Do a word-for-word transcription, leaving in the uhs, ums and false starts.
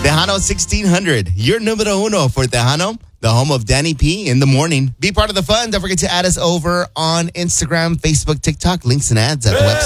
Tejano sixteen hundred. Your numero uno for Tejano, the home of Danny P in the morning. Be part of the fun. Don't forget to add us over on Instagram, Facebook, TikTok. Links and ads at the website.